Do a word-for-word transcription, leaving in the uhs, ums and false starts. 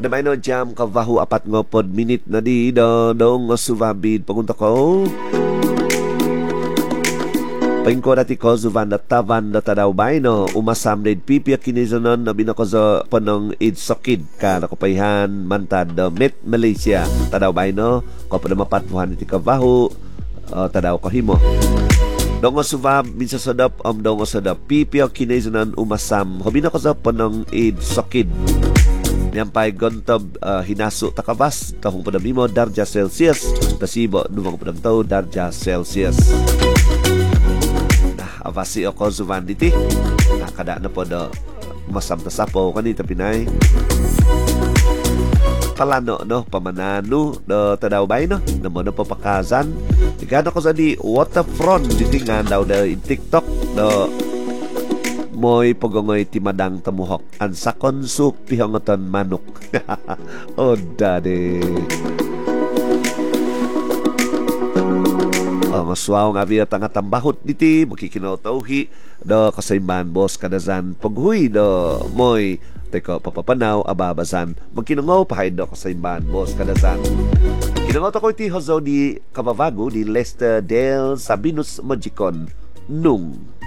Namay no jam kavahu apat nga pod minute na di do dong suvabid pagunta ko. Pangko dati ko zuvan na tavan na tadaw bay no umasam na pipia kinizonon na binako sa panong idsokid ka nakapayhan mantad do Met Malaysia tadaw bay no ko pa na mapatpuhan iti kavahu uh, tadaw ko himo. Dongo suvab minsa sadap am dongo sadap pipia kinizonon umasam hobi na ko sa panong idsokid. Nyampay gontob uh, hinaso takabas tahong padamimo darja Celsius tasibo numang padamtaw darja Celsius. Nah avasi ako zuvan diti nakada na po do masam na sapo kanita Pinay palano no pamanano do tadaw bay no namo na papakazan tigano ko sa di waterfront diti nga daw da in TikTok do moy pagongoy ti madang tamuhok an sakon sup pihongoton manok. Oh dade. Oh maswaw nga biya tanga tambahot diti makikinotauhi do kasaymban boss kadazan paghuy do moy teko papapanaw ababasan magkinungaw pahay do kasaymban boss kadazan. Kinungaw ko iti hozo di Kabavago di Lester Del Sabinus Magicon nung